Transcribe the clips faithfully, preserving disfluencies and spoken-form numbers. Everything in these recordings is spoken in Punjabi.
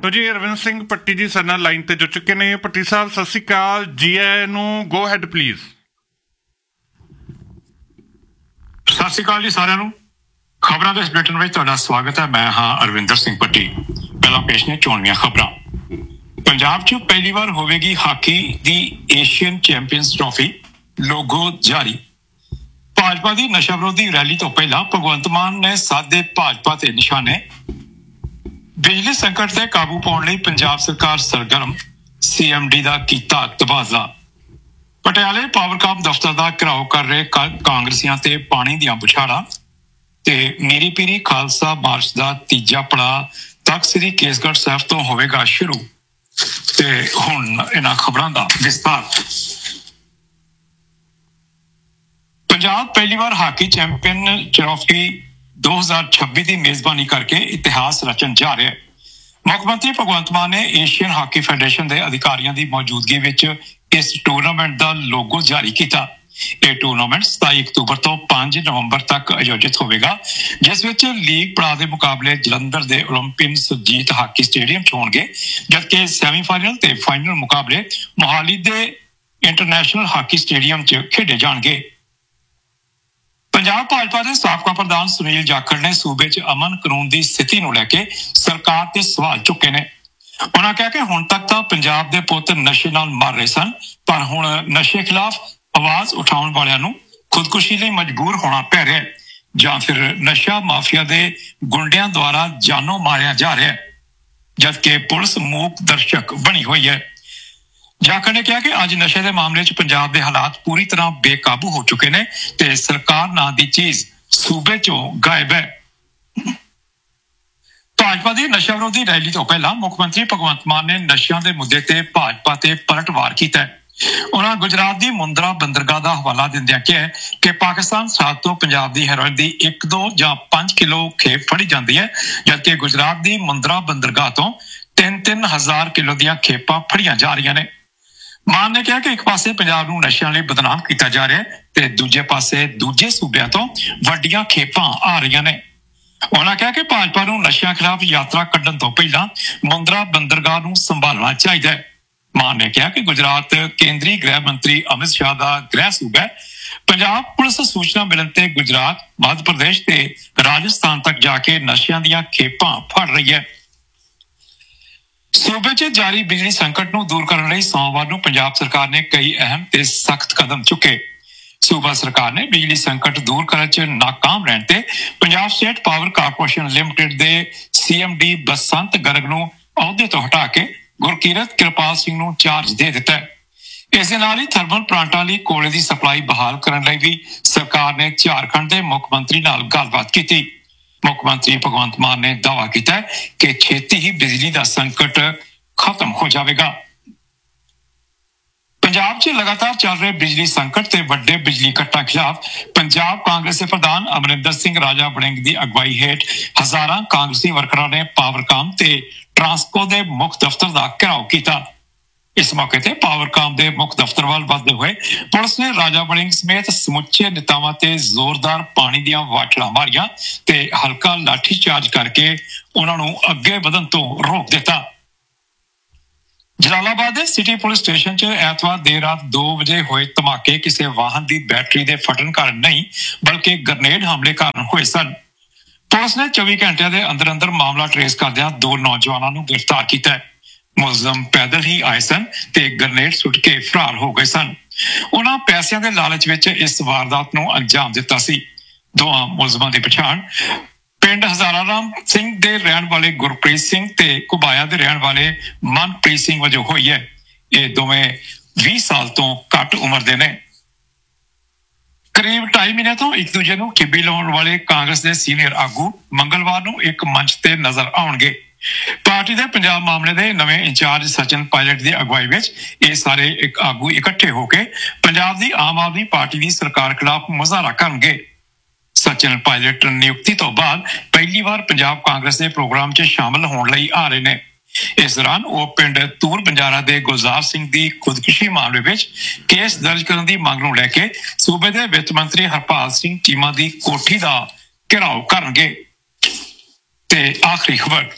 ਤੋ ਜੀ ਅਰਵਿੰਦ ਸਿੰਘ ਭੱਟੀ ਜੀ ਸਾਡੇ ਨਾਲ ਲਾਈਨ ਤੇ ਜੁੜ ਚੁੱਕੇ ਨੇ। ਭੱਟੀ ਸਾਹਿਬ ਸਤਿ ਸ਼੍ਰੀ ਅਕਾਲ, ਜੀ ਆਇਆਂ ਨੂੰ, ਗੋ ਹੈਡ ਪਲੀਜ਼। ਸਤਿ ਸ਼੍ਰੀ ਅਕਾਲ ਜੀ ਸਾਰਿਆਂ ਨੂੰ। ਖਬਰਾਂ ਦੇ ਇਸ ਬੁਲੇਟਿਨ ਵਿੱਚ ਤੁਹਾਡਾ ਸਵਾਗਤ ਹੈ। ਮੈਂ ਹਾਂ ਅਰਵਿੰਦਰ ਸਿੰਘ ਭੱਟੀ। ਪਹਿਲਾਂ ਪੇਸ਼ ਨੇ ਚੋਣਵੀਆਂ ਖਬਰਾਂ। ਪੰਜਾਬ 'ਚ ਪਹਿਲੀ ਵਾਰ ਹੋਵੇਗੀ ਹਾਕੀ ਦੀ ਏਸ਼ੀਅਨ ਚੈਂਪੀਅਨਸ ਟਰਾਫੀ, ਲੋਗੋ ਜਾਰੀ। ਭਾਜਪਾ ਦੀ ਨਸ਼ਾ ਵਿਰੋਧੀ ਰੈਲੀ ਤੋਂ ਪਹਿਲਾਂ ਭਗਵੰਤ ਮਾਨ ਨੇ ਸਾਧੇ ਭਾਜਪਾ ਤੇ ਨਿਸ਼ਾਨੇ। ਬਿਜਲੀ ਸੰਕਟ ਤੇ ਕਾਬੂ ਪਾਉਣ ਲਈ ਪੰਜਾਬ ਸਰਕਾਰ ਸਰਗਰਮ, ਸੀ ਐਮ ਡੀ ਦਾ ਕੀਤਾ ਤਬਾਦਲਾ। ਪਟਿਆਲੇ ਪਾਵਰਕਾਮ ਦਫ਼ਤਰ ਦਾ ਘਿਰਾਓ ਕਰ ਰਹੇ ਕਾਂਗਰਸੀਆਂ ਤੇ ਪਾਣੀ ਦੀਆਂ ਬੁਛਾੜਾਂ ਤੇ ਮੀਰੀ ਪੀਰੀ ਖਾਲਸਾ ਮਾਰਚ ਦਾ ਤੀਜਾ ਪੜਾਅ ਤਖ਼ਤ ਸ੍ਰੀ ਕੇਸਗੜ੍ਹ ਸਾਹਿਬ ਤੋਂ ਹੋਵੇਗਾ ਸ਼ੁਰੂ। ਤੇ ਹੁਣ ਇਹਨਾਂ ਖਬਰਾਂ ਦਾ ਵਿਸਥਾਰ। ਪੰਜਾਬ ਪਹਿਲੀ ਵਾਰ ਹਾਕੀ ਚੈਂਪੀਅਨ ਟਰਾਫੀ ਦੋ ਹਜ਼ਾਰ ਛੱਬੀ ਦੀ ਮੇਜ਼ਬਾਨੀ ਕਰਕੇ ਇਤਿਹਾਸ ਰਚਣ ਜਾ ਰਿਹਾ ਹੈ। ਮੁੱਖ ਮੰਤਰੀ ਭਗਵੰਤ ਮਾਨ ਨੇ ਏਸ਼ੀਅਨ ਹਾਕੀ ਫੈਡਰੇਸ਼ਨ ਦੇ ਅਧਿਕਾਰੀਆਂ ਦੀ ਮੌਜੂਦਗੀ ਵਿੱਚ ਇਸ ਟੂਰਨਾਮੈਂਟ ਦਾ ਲੋਗੋ ਜਾਰੀ ਕੀਤਾ। ਇਹ ਟੂਰਨਾਮੈਂਟ ਸਤਾਈ ਅਕਤੂਬਰ ਤੋਂ ਪੰਜ ਨਵੰਬਰ ਤੱਕ ਆਯੋਜਿਤ ਹੋਵੇਗਾ, ਜਿਸ ਵਿੱਚ ਲੀਗ ਪੜਾਅ ਦੇ ਮੁਕਾਬਲੇ ਜਲੰਧਰ ਦੇ ਓਲੰਪੀਅਨ ਸੁਰਜੀਤ ਹਾਕੀ ਸਟੇਡੀਅਮ 'ਚ ਹੋਣਗੇ, ਜਦਕਿ ਸੈਮੀਫਾਈਨਲ ਤੇ ਫਾਈਨਲ ਮੁਕਾਬਲੇ ਮੋਹਾਲੀ ਦੇ ਇੰਟਰਨੈਸ਼ਨਲ ਹਾਕੀ ਸਟੇਡੀਅਮ 'ਚ ਖੇਡੇ ਜਾਣਗੇ। ਪੰਜਾਬ ਭਾਜਪਾ ਦੇ ਸਾਬਕਾ ਪ੍ਰਧਾਨ ਸੁਨੀਲ ਜਾਖੜ ਨੇ ਸੂਬੇ 'ਚ ਅਮਨ ਕਾਨੂੰਨ ਦੀ ਸਥਿਤੀ ਨੂੰ ਲੈ ਕੇ ਸਰਕਾਰ ਤੇ ਸਵਾਲ ਚੁੱਕੇ ਨੇ। ਉਹਨਾਂ ਕਿਹਾ ਕਿ ਹੁਣ ਤੱਕ ਤਾਂ ਪੰਜਾਬ ਦੇ ਪੁੱਤ ਨਸ਼ੇ ਨਾਲ ਮਰ ਰਹੇ ਸਨ, ਪਰ ਹੁਣ ਨਸ਼ੇ ਖਿਲਾਫ ਆਵਾਜ਼ ਉਠਾਉਣ ਵਾਲਿਆਂ ਨੂੰ ਖੁਦਕੁਸ਼ੀ ਲਈ ਮਜਬੂਰ ਹੋਣਾ ਪੈ ਰਿਹਾ ਹੈ, ਜਾਂ ਫਿਰ ਨਸ਼ਾ ਮਾਫੀਆ ਦੇ ਗੁੰਡਿਆਂ ਦੁਆਰਾ ਜਾਨੋਂ ਮਾਰਿਆ ਜਾ ਰਿਹਾ ਹੈ, ਜਦਕਿ ਪੁਲਿਸ ਮੂਕ ਦਰਸ਼ਕ ਬਣੀ ਹੋਈ ਹੈ। ਜਾਖੜ ਨੇ ਕਿਹਾ ਕਿ ਅੱਜ ਨਸ਼ੇ ਦੇ ਮਾਮਲੇ 'ਚ ਪੰਜਾਬ ਦੇ ਹਾਲਾਤ ਪੂਰੀ ਤਰ੍ਹਾਂ ਬੇਕਾਬੂ ਹੋ ਚੁੱਕੇ ਨੇ ਤੇ ਸਰਕਾਰ ਨਾਂ ਦੀ ਚੀਜ਼ ਸੂਬੇ 'ਚੋਂ ਗਾਇਬ ਹੈ। ਭਾਜਪਾ ਦੀ ਨਸ਼ਾ ਵਿਰੋਧੀ ਰੈਲੀ ਤੋਂ ਪਹਿਲਾਂ ਮੁੱਖ ਮੰਤਰੀ ਭਗਵੰਤ ਮਾਨ ਨੇ ਨਸ਼ਿਆਂ ਦੇ ਮੁੱਦੇ ਤੇ ਭਾਜਪਾ ਤੇ ਪਲਟਵਾਰ ਕੀਤਾ ਹੈ। ਉਹਨਾਂ ਗੁਜਰਾਤ ਦੀ ਮੁੰਦਰਾ ਬੰਦਰਗਾਹ ਦਾ ਹਵਾਲਾ ਦਿੰਦਿਆਂ ਕਿਹਾ ਕਿ ਪਾਕਿਸਤਾਨ ਸਰਹੱਦ ਤੋਂ ਪੰਜਾਬ ਦੀ ਹੈਰੋਇਨ ਦੀ ਇੱਕ ਦੋ ਜਾਂ ਪੰਜ ਕਿਲੋ ਖੇਪ ਫੜੀ ਜਾਂਦੀ ਹੈ, ਜਦਕਿ ਗੁਜਰਾਤ ਦੀ ਮੁੰਦਰਾ ਬੰਦਰਗਾਹ ਤੋਂ ਤਿੰਨ ਤਿੰਨ ਹਜ਼ਾਰ ਕਿਲੋ ਦੀਆਂ ਖੇਪਾਂ ਫੜੀਆਂ ਜਾ ਰਹੀਆਂ ਨੇ। ਮਾਨ ਨੇ ਕਿਹਾ ਕਿ ਇੱਕ ਪਾਸੇ ਪੰਜਾਬ ਨੂੰ ਨਸ਼ਿਆਂ ਲਈ ਬਦਨਾਮ ਕੀਤਾ ਜਾ ਰਿਹਾ ਹੈ ਤੇ ਦੂਜੇ ਪਾਸੇ ਦੂਜੇ ਸੂਬਿਆਂ ਤੋਂ ਵੱਡੀਆਂ ਖੇਪਾਂ ਆ ਰਹੀਆਂ ਨੇ। ਉਹਨਾਂ ਕਿਹਾ ਕਿ ਭਾਜਪਾ ਨੂੰ ਨਸ਼ਿਆਂ ਖਿਲਾਫ ਯਾਤਰਾ ਕੱਢਣ ਤੋਂ ਪਹਿਲਾਂ ਮੁੰਦਰਾ ਬੰਦਰਗਾਹ ਨੂੰ ਸੰਭਾਲਣਾ ਚਾਹੀਦਾ ਹੈ। ਮਾਨ ਨੇ ਕਿਹਾ ਕਿ ਗੁਜਰਾਤ ਕੇਂਦਰੀ ਗ੍ਰਹਿ ਮੰਤਰੀ ਅਮਿਤ ਸ਼ਾਹ ਦਾ ਗ੍ਰਹਿ ਸੂਬਾ ਹੈ। ਪੰਜਾਬ ਪੁਲਿਸ ਸੂਚਨਾ ਮਿਲਣ ਤੇ ਗੁਜਰਾਤ, ਮੱਧ ਪ੍ਰਦੇਸ਼ ਤੇ ਰਾਜਸਥਾਨ ਤੱਕ ਜਾ ਕੇ ਨਸ਼ਿਆਂ ਦੀਆਂ ਖੇਪਾਂ ਫੜ ਰਹੀ ਹੈ। ਸੂਬੇ 'ਚ ਜਾਰੀ ਬਿਜਲੀ ਸੰਕਟ ਨੂੰ ਦੂਰ ਕਰਨ ਲਈ ਸੋਮਵਾਰ ਨੂੰ ਪੰਜਾਬ ਸਰਕਾਰ ਨੇ ਕਈ ਅਹਿਮ ਤੇ ਸਖਤ ਕਦਮ ਚੁੱਕੇ। ਸੂਬਾ ਸਰਕਾਰ ਨੇ ਬਿਜਲੀ ਸੰਕਟ ਦੂਰ ਕਰਨ 'ਚ ਨਾਕਾਮ ਰਹਿਣ ਤੇ Punjab state power corporation limited ਦੇ ਸੀ ਐਮ ਡੀ ਬਸੰਤ ਗਰਗ ਨੂੰ ਅਹੁਦੇ ਤੋਂ ਹਟਾ ਕੇ ਗੁਰਕੀਰਤ ਕਿਰਪਾਲ ਸਿੰਘ ਨੂੰ ਚਾਰਜ ਦੇ ਦਿੱਤਾ ਹੈ। ਇਸ ਦੇ ਨਾਲ ਹੀ ਥਰਮਲ ਪਲਾਂਟਾਂ ਲਈ ਕੋਲੇ ਦੀ ਸਪਲਾਈ ਬਹਾਲ ਕਰਨ ਲਈ ਵੀ ਸਰਕਾਰ ਨੇ ਝਾਰਖੰਡ ਦੇ ਮੁੱਖ ਮੰਤਰੀ ਨਾਲ ਗੱਲਬਾਤ ਕੀਤੀ। ਮੁੱਖ ਮੰਤਰੀ ਭਗਵੰਤ ਮਾਨ ਨੇ ਦਾਅਵਾ ਕੀਤਾ ਕਿ ਛੇਤੀ ਹੀ ਬਿਜਲੀ ਦਾ ਸੰਕਟ ਖਤਮ ਹੋ ਜਾਵੇਗਾ। ਪੰਜਾਬ 'ਚ ਲਗਾਤਾਰ ਚੱਲ ਰਹੇ ਬਿਜਲੀ ਸੰਕਟ ਤੇ ਵੱਡੇ ਬਿਜਲੀ ਕੱਟਾਂ ਖਿਲਾਫ ਪੰਜਾਬ ਕਾਂਗਰਸ ਦੇ ਪ੍ਰਧਾਨ ਅਮਰਿੰਦਰ ਸਿੰਘ ਰਾਜਾ ਵੜਿੰਗ ਦੀ ਅਗਵਾਈ ਹੇਠ ਹਜ਼ਾਰਾਂ ਕਾਂਗਰਸੀ ਵਰਕਰਾਂ ਨੇ ਪਾਵਰਕਾਮ ਤੇ ਟਰਾਂਸਕੋ ਦੇ ਮੁੱਖ ਦਫ਼ਤਰ ਦਾ ਘਿਰਾਓ ਕੀਤਾ। ਇਸ ਮੌਕੇ ਤੇ ਪਾਵਰਕਾਮ ਦੇ ਮੁੱਖ ਦਫ਼ਤਰ ਵੱਲ ਵਧਦੇ ਹੋਏ ਪੁਲਿਸ ਨੇ ਰਾਜਾ ਵੜਿੰਗ ਸਮੇਤ ਸਮੁੱਚੇ ਨੇਤਾਵਾਂ ਤੇ ਜ਼ੋਰਦਾਰ ਪਾਣੀ ਦੀਆਂ ਵਾਟਲਾਂ ਮਾਰੀਆਂ ਤੇ ਹਲਕਾ ਲਾਠੀ ਚਾਰਜ ਕਰਕੇ ਉਹਨਾਂ ਨੂੰ ਅੱਗੇ ਵਧਣ ਤੋਂ ਰੋਕ ਦਿੱਤਾ। ਜਲਾਲਾਬਾਦ ਦੇ ਸਿਟੀ ਪੁਲਿਸ ਸਟੇਸ਼ਨ 'ਚ ਐਤਵਾਰ ਦੇਰ ਰਾਤ ਦੋ ਵਜੇ ਹੋਏ ਧਮਾਕੇ ਕਿਸੇ ਵਾਹਨ ਦੀ ਬੈਟਰੀ ਦੇ ਫਟਣ ਕਾਰਨ ਨਹੀਂ, ਬਲਕਿ ਗ੍ਰਨੇਡ ਹਮਲੇ ਕਾਰਨ ਹੋਏ ਸਨ। ਪੁਲਿਸ ਨੇ ਚੌਵੀ ਘੰਟਿਆਂ ਦੇ ਅੰਦਰ ਅੰਦਰ ਮਾਮਲਾ ਟਰੇਸ ਕਰਦਿਆਂ ਦੋ ਨੌਜਵਾਨਾਂ ਨੂੰ ਗ੍ਰਿਫਤਾਰ ਕੀਤਾ ਹੈ। ਮੁਲਜ਼ਮ ਪੈਦਲ ਹੀ ਆਏ ਸਨ ਤੇ ਗ੍ਰਨੇਡ ਸੁੱਟ ਕੇ ਫਰਾਰ ਹੋ ਗਏ ਸਨ। ਉਹਨਾਂ ਪੈਸਿਆਂ ਦੇ ਲਾਲਚ ਵਿੱਚ ਇਸ ਵਾਰਦਾਤ ਨੂੰ ਅੰਜਾਮ ਦਿੱਤਾ ਸੀ। ਦੋਵਾਂ ਮੁਲਜ਼ਮਾਂ ਦੀ ਪਛਾਣ ਪਿੰਡ ਹਜ਼ਾਰਾ ਰਾਮ ਸਿੰਘ ਦੇ ਰਹਿਣ ਵਾਲੇ ਗੁਰਪ੍ਰੀਤ ਸਿੰਘ ਤੇ ਘੁਬਾਇਆ ਦੇ ਰਹਿਣ ਵਾਲੇ ਮਨਪ੍ਰੀਤ ਸਿੰਘ ਵਜੋਂ ਹੋਈ ਹੈ। ਇਹ ਦੋਵੇਂ ਵੀਹ ਸਾਲ ਤੋਂ ਘੱਟ ਉਮਰ ਦੇ ਨੇ। ਕਰੀਬ ਢਾਈ ਮਹੀਨੇ ਤੋਂ ਇੱਕ ਦੂਜੇ ਨੂੰ ਖਿੱਬੀ ਲਾਉਣ ਵਾਲੇ ਕਾਂਗਰਸ ਦੇ ਸੀਨੀਅਰ ਆਗੂ ਮੰਗਲਵਾਰ ਨੂੰ ਇੱਕ ਮੰਚ ਤੇ ਨਜ਼ਰ ਆਉਣਗੇ। ਪਾਰਟੀ ਦੇ ਪੰਜਾਬ ਮਾਮਲੇ ਦੇ ਨਵੇਂ ਇੰਚਾਰਜ ਸਚਿਨ ਪਾਇਲਟ ਦੀ ਅਗਵਾਈ ਵਿੱਚ ਇਹ ਸਾਰੇ ਇੱਕ ਆਗੂ ਇਕੱਠੇ ਹੋ ਕੇ ਪੰਜਾਬ ਦੀ ਆਮ ਆਦਮੀ ਪਾਰਟੀ ਦੀ ਸਰਕਾਰ ਖਿਲਾਫ ਮੁਜ਼ਾਹਰਾ ਕਰਨਗੇ। ਸਚਿਨ ਪਾਇਲਟ ਨਿਯੁਕਤੀ ਤੋਂ ਬਾਅਦ ਪਹਿਲੀ ਵਾਰ ਪੰਜਾਬ ਕਾਂਗਰਸ ਦੇ ਪ੍ਰੋਗਰਾਮ 'ਚ ਸ਼ਾਮਲ ਹੋਣ ਲਈ ਆ ਰਹੇ ਨੇ। ਇਸ ਦੌਰਾਨ ਉਹ ਪਿੰਡ ਤੂਰ ਬੰਜਾਰਾ ਦੇ ਗੁਲਜ਼ਾਰ ਸਿੰਘ ਦੀ ਖੁਦਕੁਸ਼ੀ ਮਾਮਲੇ ਵਿੱਚ ਕੇਸ ਦਰਜ ਕਰਨ ਦੀ ਮੰਗ ਨੂੰ ਲੈ ਕੇ ਸੂਬੇ ਦੇ ਵਿੱਤ ਮੰਤਰੀ ਹਰਪਾਲ ਸਿੰਘ ਚੀਮਾ ਦੀ ਕੋਠੀ ਦਾ ਘਿਰਾਓ ਕਰਨਗੇ। ਤੇ ਆਖਰੀ ਖਬਰ,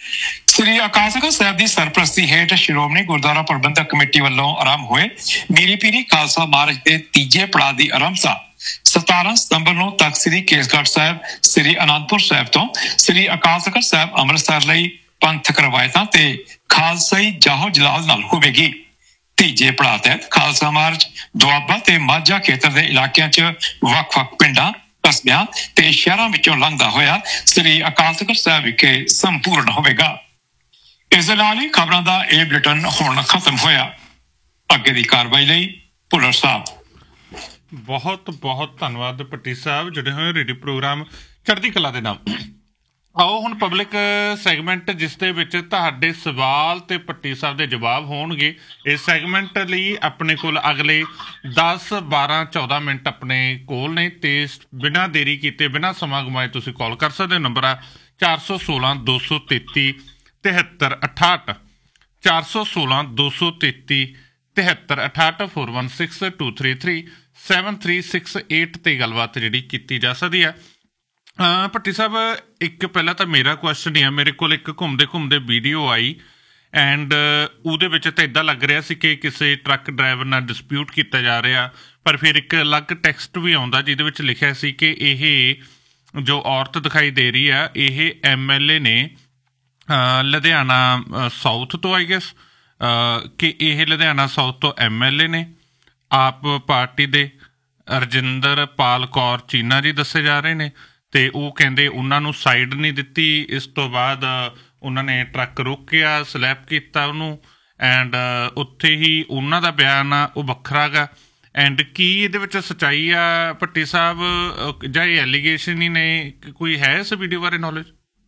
ਸ੍ਰੀ ਅਕਾਲ ਤਖ਼ਤ ਸਾਹਿਬ ਦੀ ਸਰਪ੍ਰਸਤੀ ਹੇਠ ਸ਼੍ਰੋਮਣੀ ਗੁਰਦੁਆਰਾ ਪ੍ਰਬੰਧਕ ਕਮੇਟੀ ਵੱਲੋਂ ਆਰੰਭ ਹੋਏ ਮੀਰੀ ਪੀਰੀ ਖਾਲਸਾ ਮਾਰਚ ਦੇ ਤੀਜੇ ਪੜਾਅ ਦੀ ਆਰੰਭਤਾ ਸਤਾਰਾਂ ਸਤੰਬਰ ਨੂੰ ਤਖ਼ਤ ਸ੍ਰੀ ਕੇਸਗੜ੍ਹ ਸਾਹਿਬ, ਸ੍ਰੀ ਅਨੰਦਪੁਰ ਸਾਹਿਬ ਤੋਂ ਸ੍ਰੀ ਅਕਾਲ ਤਖ਼ਤ ਸਾਹਿਬ ਅੰਮ੍ਰਿਤਸਰ ਲਈ ਪੰਥਕ ਰਵਾਇਤਾਂ ਤੇ ਖਾਲਸਾਈ ਜਾਹੋ ਜਲਾਲ ਨਾਲ ਹੋਵੇਗੀ। ਤੀਜੇ ਪੜਾਅ ਤਹਿਤ ਖਾਲਸਾ ਮਾਰਚ ਦੁਆਬਾ ਤੇ ਮਾਝਾ ਖੇਤਰ ਦੇ ਇਲਾਕਿਆਂ 'ਚ ਵੱਖ-ਵੱਖ ਪਿੰਡਾਂ, ਕਸਬਿਆਂ ਤੇ ਸ਼ਹਿਰਾਂ ਵਿੱਚੋਂ ਲੰਘਦਾ ਹੋਇਆ ਸ੍ਰੀ ਅਕਾਲ ਤਖ਼ਤ ਸਾਹਿਬ ਵਿਖੇ ਸੰਪੂਰਨ ਹੋਵੇਗਾ। ਇਸ ਦੇ ਨਾਲ ਹੀ ਖਬਰਾਂ ਦਾ ਇਹ ਬੁਲੇਟਿਨ ਹੁਣ ਖਤਮ ਹੋਇਆ। ਅੱਗੇ ਦੀ ਕਾਰਵਾਈ ਲਈ ਭੁੱਲਰ ਸਾਹਿਬ ਬਹੁਤ ਬਹੁਤ ਧੰਨਵਾਦ ਭੱਟੀ ਸਾਹਿਬ, ਜੁੜੇ ਹੋਏ ਰੇਡੀਓ ਪ੍ਰੋਗਰਾਮ ਚੜ੍ਹਦੀ ਕਲਾ ਦੇ ਨਾਲ। ਆਓ ਹੁਣ ਪਬਲਿਕ ਸੈਗਮੈਂਟ, ਜਿਸ ਦੇ ਵਿੱਚ ਤੁਹਾਡੇ ਸਵਾਲ ਤੇ ਭੱਟੀ ਸਾਹਿਬ ਦੇ ਜਵਾਬ ਹੋਣਗੇ। ਇਸ ਸੈਗਮੈਂਟ ਲਈ ਆਪਣੇ ਕੋਲ ਅਗਲੇ ਦਸ ਬਾਰਾਂ ਚੌਦਾਂ ਮਿੰਟ ਆਪਣੇ ਕੋਲ ਨੇ ਤੇ ਬਿਨਾਂ ਦੇਰੀ ਕੀਤੇ, ਬਿਨਾਂ ਸਮਾਂ ਗਵਾਏ ਤੁਸੀਂ ਕਾਲ ਕਰ ਸਕਦੇ ਹੋ। ਨੰਬਰ ਆ ਚਾਰ ਸੌ ਸੋਲਾਂ ਦੋ ਸੌ ਤੇਤੀ ਤਿਹੱਤਰ ਅਠਾਹਠ, ਚਾਰ ਸੌ ਸੋਲਾਂ ਦੋ ਸੌ ਤੇਤੀ ਤਿਹੱਤਰ ਅਠਾਹਠ, four one six two three three seven three six eight 'ਤੇ ਗੱਲਬਾਤ ਜਿਹੜੀ ਕੀਤੀ ਜਾ ਸਕਦੀ ਹੈ। ਭੱਟੀ ਸਾਹਿਬ, ਇੱਕ ਪਹਿਲਾਂ ਤਾਂ ਮੇਰਾ ਕੁਐਸਚਨ ਹੀ ਆ, ਮੇਰੇ ਕੋਲ ਇੱਕ ਘੁੰਮਦੇ ਘੁੰਮਦੇ ਵੀਡੀਓ ਆਈ ਐਂਡ ਉਹਦੇ ਵਿੱਚ ਤਾਂ ਇੱਦਾਂ ਲੱਗ ਰਿਹਾ ਸੀ ਕਿ ਕਿਸੇ ਟਰੱਕ ਡਰਾਈਵਰ ਨਾਲ ਡਿਸਪਿਊਟ ਕੀਤਾ ਜਾ ਰਿਹਾ, ਪਰ ਫਿਰ ਇੱਕ ਅਲੱਗ ਟੈਕਸਟ ਵੀ ਆਉਂਦਾ ਜਿਹਦੇ ਵਿੱਚ ਲਿਖਿਆ ਸੀ ਕਿ ਇਹ ਜੋ ਔਰਤ ਦਿਖਾਈ ਦੇ ਰਹੀ ਆ, ਇਹ ਐਮ ਐਲ ਏ ਨੇ ਲੁਧਿਆਣਾ ਸਾਊਥ ਤੋਂ, ਆਈ ਗੈਸ ਕਿ ਇਹ ਲੁਧਿਆਣਾ ਸਾਊਥ ਤੋਂ ਐਮ ਐਲ ਏ ਨੇ, ਆਪ ਪਾਰਟੀ ਦੇ ਰਜਿੰਦਰ ਪਾਲ ਕੌਰ ਚੀਨਾ ਜੀ ਦੱਸੇ ਜਾ ਰਹੇ ਨੇ, ਤੇ ਉਹ ਕਹਿੰਦੇ ਉਹਨਾਂ ਨੂੰ ਸਾਈਡ ਨਹੀਂ ਦਿੱਤੀ। ਇਸ ਤੋਂ ਬਾਅਦ ਉਹਨਾਂ ਨੇ ਟਰੱਕ ਰੋਕਿਆ, ਸਲੈਪ ਕੀਤਾ ਉਹਨੂੰ, ਐਂਡ ਉੱਥੇ ਹੀ ਉਹਨਾਂ ਦਾ ਬਿਆਨ ਆ ਉਹ ਵੱਖਰਾ ਗਾ। ਐਂਡ ਕੀ ਇਹਦੇ ਵਿੱਚ ਸੱਚਾਈ ਆ ਭੱਟੀ ਸਾਹਿਬ, ਜਾਂ ਇਹ ਐਲੀਗੇਸ਼ਨ ਹੀ ਨੇ? ਕੋਈ ਹੈ ਇਸ ਵੀਡੀਓ ਬਾਰੇ ਨੌਲੇਜ?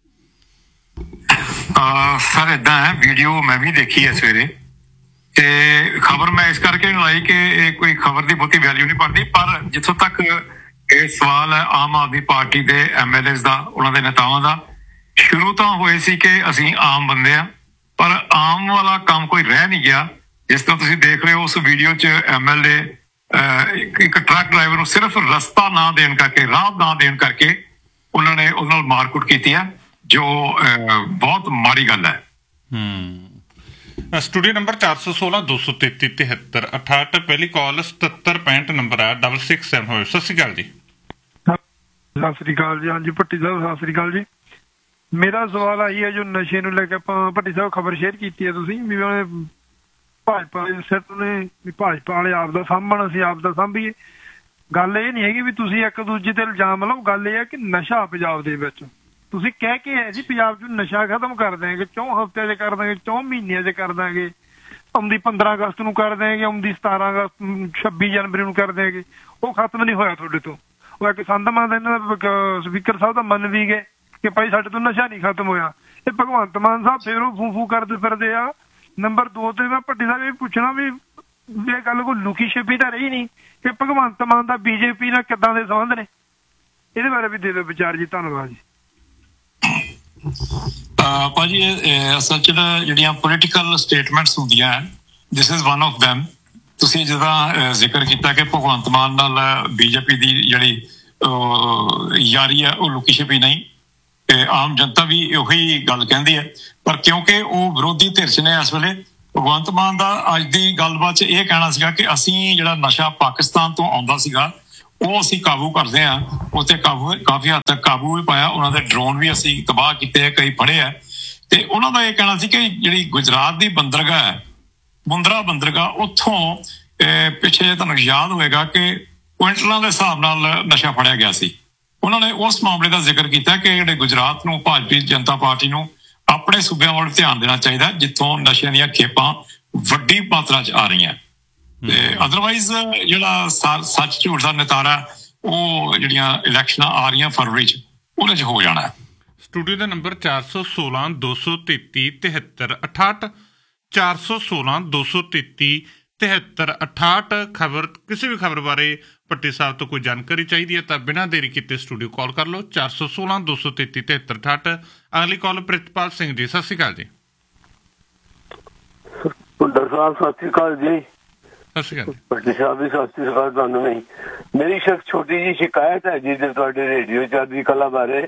ਸਰ ਏਦਾਂ ਹੈ, ਵੀਡੀਓ ਮੈਂ ਵੀ ਦੇਖੀ ਹੈ ਸਵੇਰੇ, ਤੇ ਖਬਰ ਮੈਂ ਇਸ ਕਰਕੇ ਲਾਈ ਕਿ ਇਹ ਕੋਈ ਖਬਰ ਦੀ ਬਹੁਤੀ ਵੈਲਿਊ ਨਹੀਂ ਬਣਦੀ, ਪਰ ਜਿੱਥੋਂ ਤੱਕ ਇਹ ਸਵਾਲ ਹੈ ਆਮ ਆਦਮੀ ਪਾਰਟੀ ਦੇ ਐਮ ਐਲ ਏਜ਼ ਦਾ, ਉਹਨਾਂ ਦੇ ਨੇਤਾਵਾਂ ਦਾ, ਸ਼ੁਰੂ ਤਾਂ ਹੋਏ ਸੀ ਕਿ ਅਸੀਂ ਆਮ ਬੰਦੇ ਆ, ਪਰ ਆਮ ਵਾਲਾ ਕੰਮ ਕੋਈ ਰਹਿ ਨਹੀਂ ਗਿਆ। ਜਿਸ ਤਰ੍ਹਾਂ ਤੁਸੀਂ ਦੇਖ ਰਹੇ ਹੋ ਉਸ ਵੀਡੀਓ 'ਚ ਐਮ ਐਲ ਏ ਇੱਕ ਟਰੱਕ ਡਰਾਈਵਰ ਨੂੰ ਸਿਰਫ ਰਸਤਾ ਨਾ ਦੇਣ ਕਰਕੇ, ਰਾਹ ਨਾ ਦੇਣ ਕਰਕੇ ਉਹਨਾਂ ਨੇ ਉਹਦੇ ਨਾਲ ਮਾਰਕੁੱਟ ਕੀਤੀ ਹੈ, ਜੋ ਬਹੁਤ ਮਾੜੀ ਗੱਲ ਹੈ। ਹੂੰ ਸਟੂਡੀਓ ਨੰਬਰ ਚਾਰ ਸੌ ਸੋਲਾਂ ਦੋ ਸੌ ਤੇਤੀ ਤਿਹੱਤਰ ਅਠਾਹਠ, ਪਹਿਲੀ ਕਾਲ ਸਤੱਤਰ ਪੈਂਹਠ ਨੰਬਰ ਆ ਡਬਲ ਸਿਕਸ ਸੈਵਨ ਹੋਏ। ਸਤਿ ਸ਼੍ਰੀ ਅਕਾਲ ਜੀ। ਸਤਿ ਸ੍ਰੀ ਅਕਾਲ ਜੀ। ਹਾਂਜੀ ਭੱਟੀ ਸਾਹਿਬ, ਸਤਿ ਸ੍ਰੀ ਅਕਾਲ ਜੀ। ਮੇਰਾ ਸਵਾਲ ਆਹੀ ਹੈ, ਜੋ ਨਸ਼ੇ ਨੂੰ ਲੈ ਕੇ ਆਪਾਂ ਭੱਟੀ ਸਾਹਿਬ ਖਬਰ ਸ਼ੇਅਰ ਕੀਤੀ ਹੈ ਤੁਸੀਂ ਵੀ ਭਾਜਪਾ ਦੇ ਸਿਰ ਨੇ ਵੀ ਭਾਜਪਾ ਵਾਲੇ ਆਪ ਦਾ ਸਾਂਭਣ, ਅਸੀਂ ਆਪ ਦਾ ਸਾਂਭੀਏ। ਗੱਲ ਇਹ ਨਹੀਂ ਹੈਗੀ ਵੀ ਤੁਸੀਂ ਇੱਕ ਦੂਜੇ ਤੇ ਇਲਜ਼ਾਮ ਲਾਓ, ਗੱਲ ਇਹ ਹੈ ਕਿ ਨਸ਼ਾ ਪੰਜਾਬ ਦੇ ਵਿੱਚ ਤੁਸੀਂ ਕਹਿ ਕੇ ਆਏ ਸੀ ਪੰਜਾਬ 'ਚ ਨਸ਼ਾ ਖਤਮ ਕਰ ਦਿਆਂਗੇ, ਚੌਂ ਹਫ਼ਤਿਆਂ 'ਚ ਕਰ ਦਾਂਗੇ, ਚੌਂ ਮਹੀਨਿਆਂ 'ਚ ਕਰ ਦਾਂਗੇ, ਆਉਂਦੀ ਪੰਦਰਾਂ ਅਗਸਤ ਨੂੰ ਕਰ ਦਿਆਂਗੇ, ਆਉਂਦੀ ਸਤਾਰਾਂ ਅਗਸਤ ਛੱਬੀ ਜਨਵਰੀ ਨੂੰ ਕਰ ਦਿਆਂਗੇ। ਉਹ ਖਤਮ ਨਹੀਂ ਹੋਇਆ ਤੁਹਾਡੇ ਤੋਂ। ਉਹ ਇੱਕ ਸੰਦਮਾਨ ਦਾ ਇਹਨਾਂ ਦਾ ਸਪੀਕਰ ਸਾਹਿਬ ਦਾ ਮੰਨ ਵੀ ਗਏ ਕਿ ਭਾਈ ਸਾਡੇ ਤੋਂ ਨਸ਼ਾ ਨਹੀਂ ਖਤਮ ਹੋਇਆ। ਇਹ ਭਗਵੰਤ ਮਾਨ ਸਾਹਿਬ ਫਿਰ ਉਹ ਫੂ ਫੂ ਕਰਦੇ ਫਿਰਦੇ ਆ। ਨੰਬਰ ਦੋ ਤੇ ਮੈਂ ਭੱਟੀ ਸਾਹਿਬ ਇਹ ਪੁੱਛਣਾ ਵੀ ਇਹ ਗੱਲ ਕੋਈ ਲੁਕੀ ਛਿਪੀ ਤਾਂ ਰਹੀ ਨਹੀਂ ਕਿ ਭਗਵੰਤ ਮਾਨ ਦਾ ਬੀਜੇਪੀ ਨਾਲ ਕਿੱਦਾਂ ਦੇ ਸੰਬੰਧ ਨੇ? ਇਹਦੇ ਬਾਰੇ ਵੀ ਦੇ ਦਿਓ ਵਿਚਾਰ ਜੀ। ਧੰਨਵਾਦ ਜੀ। ਭਾਜੀ ਅਸਲ 'ਚ ਜਿਹੜੀਆਂ ਪੋਲੀਟੀਕਲ ਸਟੇਟਮੈਂਟਸ ਹੁੰਦੀਆਂ, this is one of them. ਤੁਸੀਂ ਜਿੱਦਾਂ ਜ਼ਿਕਰ ਕੀਤਾ ਕਿ ਭਗਵੰਤ ਮਾਨ ਨਾਲ ਬੀਜੇਪੀ ਦੀ ਜਿਹੜੀ ਯਾਰੀ ਹੈ ਉਹ ਲੁਕੀ ਛਿਪੀ ਨਹੀਂ, ਤੇ ਆਮ ਜਨਤਾ ਵੀ ਉਹੀ ਗੱਲ ਕਹਿੰਦੀ ਹੈ। ਪਰ ਕਿਉਂਕਿ ਉਹ ਵਿਰੋਧੀ ਧਿਰ 'ਚ ਨੇ ਇਸ ਵੇਲੇ, ਭਗਵੰਤ ਮਾਨ ਦਾ ਅੱਜ ਦੀ ਗੱਲਬਾਤ 'ਚ ਇਹ ਕਹਿਣਾ ਸੀਗਾ ਕਿ ਅਸੀਂ ਜਿਹੜਾ ਨਸ਼ਾ ਪਾਕਿਸਤਾਨ ਤੋਂ ਆਉਂਦਾ ਸੀਗਾ ਉਹ ਅਸੀਂ ਕਾਬੂ ਕਰਦੇ ਹਾਂ, ਉੱਥੇ ਕਾਬੂ ਕਾਫੀ ਹੱਦ ਤੱਕ ਕਾਬੂ ਵੀ ਪਾਇਆ, ਉਹਨਾਂ ਦੇ ਡਰੋਨ ਵੀ ਅਸੀਂ ਤਬਾਹ ਕੀਤੇ ਆ, ਕਈ ਫੜੇ ਆ। ਤੇ ਉਹਨਾਂ ਦਾ ਇਹ ਕਹਿਣਾ ਸੀ ਕਿ ਜਿਹੜੀ ਗੁਜਰਾਤ ਦੀ ਬੰਦਰਗਾਹ ਹੈ, ਮੁੰਦਰਾ ਬੰਦਰਗਾਹ, ਉੱਥੋਂ ਪਿੱਛੇ ਜੇ ਤੁਹਾਨੂੰ ਯਾਦ ਹੋਏਗਾ ਕਿ ਕੁਇੰਟਲਾਂ ਦੇ ਹਿਸਾਬ ਨਾਲ ਨਸ਼ਾ ਫੜਿਆ ਗਿਆ ਸੀ। ਉਹਨਾਂ ਨੇ ਉਸ ਮਾਮਲੇ ਦਾ ਜ਼ਿਕਰ ਕੀਤਾ ਕਿ ਜਿਹੜੇ ਗੁਜਰਾਤ ਨੂੰ, ਭਾਰਤੀ ਜਨਤਾ ਪਾਰਟੀ ਨੂੰ ਆਪਣੇ ਸੂਬਿਆਂ ਵੱਲ ਧਿਆਨ ਦੇਣਾ ਚਾਹੀਦਾ ਜਿੱਥੋਂ ਨਸ਼ਿਆਂ ਦੀਆਂ ਖੇਪਾਂ ਵੱਡੀ ਮਾਤਰਾ 'ਚ ਆ ਰਹੀਆਂ। ਤੇ ਅਦਰਵਾਈਜ਼ ਜਿਹੜਾ ਸੱਚ ਝੂਠ ਦਾ ਨਿਤਾਰਾ ਉਹ ਜਿਹੜੀਆਂ ਇਲੈਕਸ਼ਨਾਂ ਆ ਰਹੀਆਂ ਫਰਵਰੀ 'ਚ ਉਹਦੇ 'ਚ ਹੋ ਜਾਣਾ। ਸਟੂਡੀਓ ਦਾ ਨੰਬਰ ਚਾਰ ਸੌ ਸੋਲਾਂ ਦੋ ਸੌ ਤੇਤੀ ਤਿਹੱਤਰ ਅਠਾਹਠ, ਚਾਰ ਸੌ ਸੋਲਾਂ ਦੋ ਸੌ ਤੇਤੀ ਤਿਹੱਤਰ ਅਠਾਹਠ। ਖਬਰ ਕਿਸੇ ਵੀ ਖਬਰ ਬਾਰੇ ਭੱਟੀ ਸਾਹਿਬ ਤੋਂ ਕੋਈ ਜਾਣਕਾਰੀ ਚਾਹੀਦੀ ਹੈ ਤਾਂ ਬਿਨਾਂ ਦੇਰੀ ਕੀਤੇ ਸਟੂਡੀਓ ਕਾਲ ਕਰ ਲਓ ਚਾਰ ਸੌ ਸੋਲਾਂ ਦੋ ਸੌ ਤੇਤੀ ਤਿਹੱਤਰ ਅਠਾਹਠ। ਅਗਲੀ ਕਾਲ ਪ੍ਰਿਤਪਾਲ ਸਿੰਘ ਜੀ। ਸਤਿ ਸ਼੍ਰੀ ਅਕਾਲ ਜੀ। ਭੁੱਲਰ ਸਾਹਿਬ ਸਤਿ ਸ਼੍ਰੀ ਅਕਾਲ ਜੀ। ਸਤਿ ਸ਼੍ਰੀ ਅਕਾਲ ਭੱਟੀ ਸਾਹਿਬ ਵੀ ਸਤਿ ਸ਼੍ਰੀ ਅਕਾਲ ਤੁਹਾਨੂੰ ਵੀ। ਮੇਰੀ ਸਿਰਫ ਛੋਟੀ ਜਿਹੀ ਸ਼ਿਕਾਇਤ ਹੈ ਜੀ ਤੁਹਾਡੇ ਰੇਡੀਓ ਚੜ੍ਹਦੀ ਕਲਾ ਬਾਰੇ।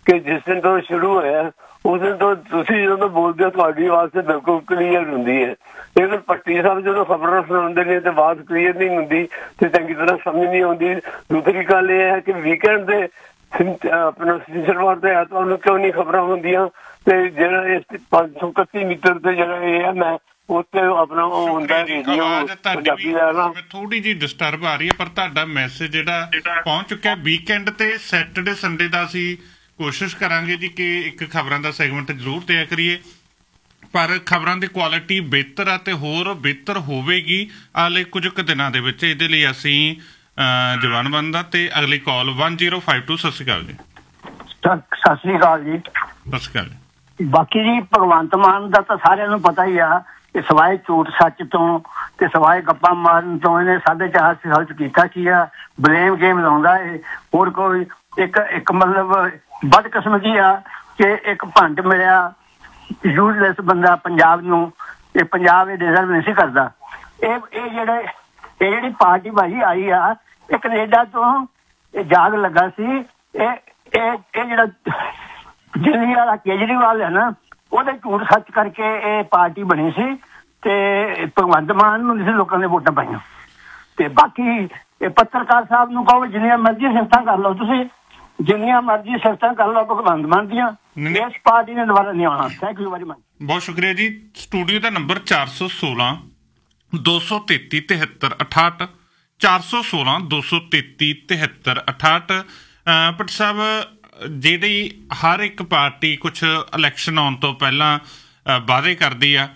ਕਿ ਜਿਸ ਦਿਨ ਤੋਂ ਸ਼ੁਰੂ ਹੋਇਆ ਉਸ ਦਿਨ ਤੋਂ ਤੁਸੀਂ ਜਦੋਂ ਬੋਲਦੇ ਹੋ ਤੁਹਾਡੀ ਆਵਾਜ਼ ਤੇ ਬਿਲਕੁਲ ਕਲੀਅਰ ਹੁੰਦੀ ਹੈ, ਲੇਕਿਨ ਪੱਟੀ ਸਾਹਿਬ ਜਦੋਂ ਖਬਰਾਂ ਸੁਣਾਉਂਦੇ ਨੇ ਤੇ ਆਵਾਜ਼ ਕਲੀਅਰ ਨਹੀਂ ਹੁੰਦੀ ਤੇ ਚੰਗੀ ਤਰ੍ਹਾਂ ਸਮਝ ਨਹੀਂ ਆਉਂਦੀ। ਦੂਸਰੀ ਗੱਲ ਇਹ ਹੈ ਕਿ ਵੀਕਐਂਡ ਦੇ ਆਪਣਾ ਸ਼ਨੀਵਾਰ ਤੇ ਐਤਵਾਰ ਨੂੰ ਕਿਉਂ ਨਹੀਂ ਖਬਰਾਂ ਹੁੰਦੀਆਂ ਤੇ ਜਿਹੜਾ ਇਸ ਪੰਜ ਸੌ ਇਕੱਤੀ ਮੀਟਰ ਤੇ ਜਿਹੜਾ ਇਹ ਹੈ ਮੈਂ ਉੱਥੇ ਆਪਣਾ ਉਹ ਹੁੰਦਾ ਪੰਜਾਬੀ ਦਾ ਨਾ ਥੋੜੀ ਜਿਹੀ ਡਿਸਟਰਬ ਆ ਰਹੀ ਹੈ, ਪਰ ਤੁਹਾਡਾ ਮੈਸੇਜ ਜਿਹੜਾ ਪਹੁੰਚ ਚੁੱਕਿਆ। ਵੀਕਐਂਡ ਤੇ ਸੈਟਰਡੇ ਸੰਡੇ ਦਾ ਅਸੀਂ ਕੋਸ਼ਿਸ਼ ਕਰਾਂਗੇ ਜੀ ਕਿ ਇੱਕ ਖਬਰਾਂ ਦਾ ਸੈਗਮੈਂਟ ਜ਼ਰੂਰ ਤਿਆਰ ਕਰੀਏ, ਪਰ ਖਬਰਾਂ ਦੀ ਕੁਆਲਿਟੀ ਬਿਹਤਰ ਆ ਤੇ ਹੋਰ ਬਿਹਤਰ ਹੋਵੇਗੀ ਆਲੇ ਕੁਝ ਕੁ ਦਿਨਾਂ ਦੇ ਵਿੱਚ। ਇਹਦੇ ਲਈ ਅਸੀਂ ਜਵਾਨਬੰਦ ਤੇ ਅਗਲੀ ਕਾਲ ਵਨ ਜ਼ੀਰੋ ਫਾਈਵ ਟੂ। ਸਤਿ ਸ਼੍ਰੀ ਅਕਾਲ ਜੀ। ਸਤਿ ਸ੍ਰੀ ਅਕਾਲ ਜੀ। ਸਤਿ ਸ਼੍ਰੀ ਅਕਾਲ ਜੀ। ਬਾਕੀ ਜੀ ਭਗਵੰਤ ਮਾਨ ਦਾ ਤਾਂ ਸਾਰਿਆਂ ਨੂੰ ਪਤਾ ਹੀ ਆ ਕਿ ਸਵਾਏ ਝੂਠ ਸੱਚ ਤੋਂ ਤੇ ਸਵਾਏ ਗੱਪਾਂ ਮਾਰਨ ਤੋਂ ਇਹਨੇ ਸਾਢੇ ਚਾਰ ਸਾਲ ਚ ਕੀਤਾ ਕੀ ਆ, ਬਲੇਮ ਗੇਮ ਲਾਉਂਦਾ ਹੈ। ਹੋਰ ਕੋਈ ਇੱਕ ਇੱਕ ਮਤਲਬ ਬਦਕਿਸਮਤੀ ਆ ਕਿ ਇੱਕ ਭੰਡ ਮਿਲਿਆ ਯੂਜ਼ਲੈਸ ਬੰਦਾ ਪੰਜਾਬ ਨੂੰ, ਤੇ ਪੰਜਾਬ ਇਹ ਡਿਜ਼ਰਵ ਨਹੀਂ ਸੀ ਕਰਦਾ। ਇਹ ਇਹ ਜਿਹੜੇ ਇਹ ਜਿਹੜੀ ਪਾਰਟੀ ਭਾਜੀ ਆਈ ਆ ਇਹ ਕੈਨੇਡਾ ਤੋਂ ਇਹ ਜਾਗ ਲੱਗਾ ਸੀ। ਇਹ ਇਹ ਇਹ ਜਿਹੜਾ ਦਿੱਲੀ ਵਾਲਾ ਕੇਜਰੀਵਾਲ ਹੈ ਨਾ ਉਹਦੇ ਝੂਠ ਸੱਚ ਕਰਕੇ ਇਹ ਪਾਰਟੀ ਬਣੀ ਸੀ ਤੇ ਭਗਵੰਤ ਮਾਨ ਨੂੰ ਨਹੀਂ ਲੋਕਾਂ ਨੇ ਵੋਟਾਂ ਪਾਈਆਂ। ਤੇ ਬਾਕੀ ਇਹ ਪੱਤਰਕਾਰ ਸਾਹਿਬ ਨੂੰ ਕਹੋ ਜਿੰਨੀਆਂ ਮਰਜ਼ੀ ਸਿਫਤਾਂ ਕਰ ਲਓ, ਤੁਸੀਂ ਜਿੰਨੀਆਂ ਮਰਜ਼ੀ ਸਿਫਤਾਂ ਕਰ ਲਓ ਭਗਵੰਤ ਮਾਨ ਦੀਆਂ, ਇਸ ਪਾਰਟੀ ਨੇ ਦੁਬਾਰਾ ਨਹੀਂ ਆਉਣਾ। Thank you very much. ਬਹੁਤ ਸ਼ੁਕਰੀਆ ਜੀ। ਸਟੂਡੀਓ ਦਾ ਨੰਬਰ ਚਾਰ ਸੌ ਸੋਲਾਂ ਦੋ ਸੌ ਤੇਤੀ ਤਿਹੱਤਰ ਅਠਾਹਠ ਚਾਰ ਸੌ ਸੋਲਾਂ ਦੋ ਸੌ ਤੇਤੀ ਤਿਹੱਤਰ ਅਠਾਹਠ। ਭੱਟ ਸਾਹਿਬ, ਜਿਹੜੀ ਹਰ ਇੱਕ ਪਾਰਟੀ ਕੁਛ ਇਲੈਕਸ਼ਨ ਆਉਣ ਤੋਂ ਪਹਿਲਾਂ ਵਾਅਦੇ ਕਰਦੀ ਆ,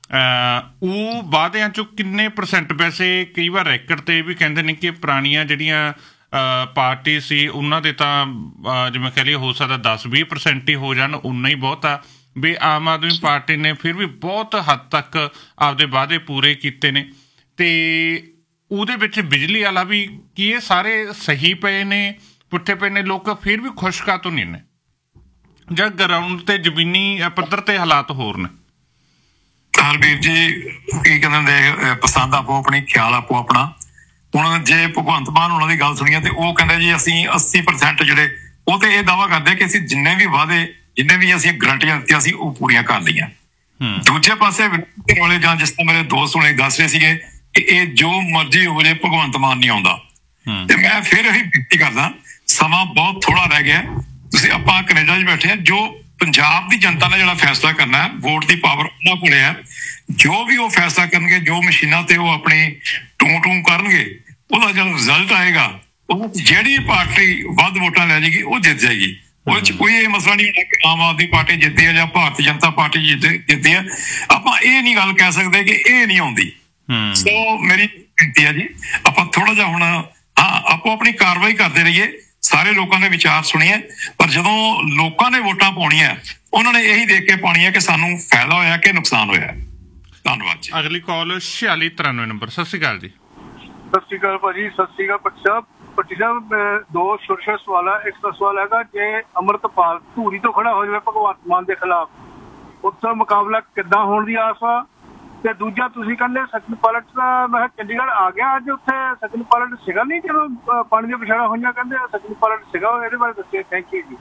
ਉਹ ਵਾਅਦਿਆਂ 'ਚੋਂ ਕਿੰਨੇ ਪਰਸੈਂਟ ਵੈਸੇ ਕਈ ਵਾਰ ਰੈਕਡ 'ਤੇ ਵੀ ਕਹਿੰਦੇ ਨੇ ਕਿ ਪੁਰਾਣੀਆਂ ਜਿਹੜੀਆਂ ਪਾਰਟੀ ਸੀ ਉਹਨਾਂ ਦੇ ਤਾਂ ਜਿਵੇਂ ਕਹਿ ਲਈਏ ਹੋ ਸਕਦਾ ਦਸ ਵੀਹ ਪਰਸੈਂਟ ਹੀ ਹੋ ਜਾਣ, ਉਨਾ ਹੀ ਬਹੁਤ ਆ। ਵੀ ਆਮ ਆਦਮੀ ਪਾਰਟੀ ਨੇ ਫਿਰ ਵੀ ਬਹੁਤ ਹੱਦ ਤੱਕ ਆਪਦੇ ਵਾਅਦੇ ਪੂਰੇ ਕੀਤੇ ਨੇ ਤੇ ਉਹਦੇ ਵਿੱਚ ਬਿਜਲੀ ਵਾਲਾ ਵੀ ਕੀ ਇਹ ਸਾਰੇ ਸਹੀ ਪਏ ਨੇ, ਪੁੱਠੇ ਪਏ ਨੇ, ਲੋਕ ਫਿਰ ਵੀ ਖੁਸ਼ ਕਾਹਤੋਂ ਨਹੀਂ ਨੇ ਜਾਂ ਗਰਾਊਂਡ ਤੇ ਜ਼ਮੀਨੀ ਪੱਧਰ ਤੇ ਹਾਲਾਤ ਹੋਰ ਨੇ? ਹਰਬੀਰ ਜੀ ਕੀ ਕਹਿੰਦੇ ਪਸੰਦ ਆਪੋ ਆਪਣੀ, ਖਿਆਲ ਆਪੋ ਆਪਣਾ। ਹੁਣ ਜੇ ਭਗਵੰਤ ਮਾਨ ਉਹਨਾਂ ਦੀ ਗੱਲ ਸੁਣੀਏ ਤੇ ਉਹ ਕਹਿੰਦੇ ਜੀ ਅਸੀਂ ਅੱਸੀ ਪਰਸੈਂਟ ਜਿਹੜੇ ਉਹ ਤੇ ਇਹ ਦਾਅਵਾ ਕਰਦੇ ਕਿ ਅਸੀਂ ਜਿੰਨੇ ਵੀ ਵਾਅਦੇ ਜਿੰਨੇ ਵੀ ਅਸੀਂ ਗਰੰਟੀਆਂ ਦਿੱਤੀਆਂ ਸੀ ਉਹ ਪੂਰੀਆਂ ਕਰ ਲਈਆਂ। ਦੂਜੇ ਪਾਸੇ ਵਾਲੇ ਜਾਂ ਜਿਸ ਤਰ੍ਹਾਂ ਮੇਰੇ ਦੋਸਤ ਹੁਣੇ ਦੱਸ ਰਹੇ ਸੀਗੇ ਕਿ ਇਹ ਜੋ ਮਰਜ਼ੀ ਹੋ ਜਾਏ ਭਗਵੰਤ ਮਾਨ ਨਹੀਂ ਆਉਂਦਾ। ਤੇ ਮੈਂ ਫਿਰ ਇਹੀ ਬੇਨਤੀ ਕਰਦਾ, ਸਮਾਂ ਬਹੁਤ ਥੋੜਾ ਰਹਿ ਗਿਆ। ਤੁਸੀਂ ਆਪਾਂ ਕੈਨੇਡਾ 'ਚ ਬੈਠੇ ਆ, ਜੋ ਪੰਜਾਬ ਦੀ ਜਨਤਾ ਨੇ ਜਿਹੜਾ ਫੈਸਲਾ ਕਰਨਾ ਹੈ, ਵੋਟ ਦੀ ਪਾਵਰ ਉਹਨਾਂ ਕੋਲੇ ਹੈ। ਜੋ ਵੀ ਉਹ ਫੈਸਲਾ ਕਰਨਗੇ, ਜੋ ਮਸ਼ੀਨਾਂ ਤੇ ਉਹ ਆਪਣੀ ਟੂੰ ਟੂੰ ਕਰਨਗੇ, ਉਹਦਾ ਜਦੋਂ ਰਿਜ਼ਲਟ ਆਏਗਾ ਉਹ ਜਿਹੜੀ ਪਾਰਟੀ ਵੱਧ ਵੋਟਾਂ ਲੈ ਜਾਏਗੀ ਉਹ ਜਿੱਤ ਜਾਏਗੀ। ਉਹਦੇ 'ਚ ਕੋਈ ਇਹ ਮਸਲਾ ਨਹੀਂ ਹੁੰਦਾ ਕਿ ਆਮ ਆਦਮੀ ਪਾਰਟੀ ਜਿੱਤੀ ਹੈ ਜਾਂ ਭਾਰਤੀ ਜਨਤਾ ਪਾਰਟੀ ਜਿੱਤ ਜਿੱਤੀ ਹੈ। ਆਪਾਂ ਇਹ ਨਹੀਂ ਗੱਲ ਕਹਿ ਸਕਦੇ ਕਿ ਇਹ ਨਹੀਂ ਆਉਂਦੀ। ਸੋ ਮੇਰੀ ਬੇਨਤੀ ਹੈ ਜੀ, ਆਪਾਂ ਥੋੜਾ ਜਿਹਾ ਹੁਣ ਹਾਂ ਆਪੋ ਆਪਣੀ ਕਾਰਵਾਈ ਕਰਦੇ ਰਹੀਏ, ਸਾਰੇ ਲੋਕਾਂ ਦੇ ਵਿਚਾਰ ਸੁਣੀਏ, ਪਰ ਜਦੋਂ ਲੋਕਾਂ ਨੇ ਵੋਟਾਂ ਪਾਉਣੀਆਂ ਉਹਨਾਂ ਨੇ ਇਹੀ ਦੇਖ ਕੇ ਪਾਉਣੀ ਹੈ ਕਿ ਸਾਨੂੰ ਫਾਇਦਾ ਹੋਇਆ ਕਿ ਨੁਕਸਾਨ ਹੋਇਆ। ਧੰਨਵਾਦ ਜੀ। ਅਗਲੀ ਕਾਲ ਛਿਆਲੀ ਤਰਾਨਵੇਂ ਨੰਬਰ। ਸਤਿ ਸ਼੍ਰੀ ਅਕਾਲ ਜੀ। ਸਤਿ ਸ਼੍ਰੀ ਅਕਾਲ ਭਾਜੀ। ਸਤਿ ਸ਼੍ਰੀ ਅਕਾਲ ਭੱਟੀ ਸਾਹਿਬ। ਭੱਟੀ ਸਾਹਿਬ ਦੋ ਛੋਟੇ ਸਵਾਲ ਆ। ਇੱਕ ਤਾਂ ਸਵਾਲ ਹੈਗਾ ਜੇ ਅੰਮ੍ਰਿਤਪਾਲ ਧੂਰੀ ਤੋਂ ਖੜਾ ਹੋ ਜਾਵੇ ਭਗਵੰਤ ਮਾਨ ਦੇ ਖਿਲਾਫ, ਉੱਥੋਂ ਮੁਕਾਬਲਾ ਕਿੱਦਾਂ ਹੋਣ ਦੀ ਆਸ ਆ? ਤੇ ਦੂਜਾ ਤੁਸੀਂ ਕਹਿੰਦੇ ਸਚਿਨ ਪਾਇਲਟ ਦਾ ਮੈਂ ਕਿਹਾ ਚੰਡੀਗੜ੍ਹ ਆ ਗਿਆ ਅੱਜ, ਉੱਥੇ ਸਚਿਨ ਪਾਇਲਟ ਸੀਗਾ ਨਹੀਂ ਜਦੋਂ ਪਾਣੀ ਦੀਆਂ ਵਿਛਾੜਾਂ ਹੋਈਆਂ, ਕਹਿੰਦੇ ਸਚਿਨ ਪਾਇਲਟ ਸੀਗਾ, ਇਹਦੇ ਬਾਰੇ ਦੱਸਿਓ। ਥੈਂਕ ਯੂ ਜੀ।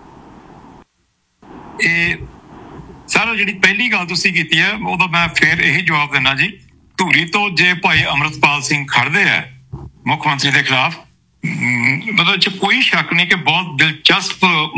ਇਹ ਸਰ ਜਿਹੜੀ ਪਹਿਲੀ ਗੱਲ ਤੁਸੀਂ ਕੀਤੀ ਹੈ ਉਹਦਾ ਮੈਂ ਫਿਰ ਇਹੀ ਜਵਾਬ ਦਿੰਦਾ ਜੀ। ਧੂਰੀ ਤੋਂ ਜੇ ਭਾਈ ਅੰਮ੍ਰਿਤਪਾਲ ਸਿੰਘ ਖੜਦੇ ਹੈ ਮੁੱਖ ਮੰਤਰੀ ਦੇ ਖਿਲਾਫ, ਮਤਲਬ ਚ ਕੋਈ ਸ਼ੱਕ ਨਹੀਂ ਕਿ ਬਹੁਤ ਦਿਲਚਸਪ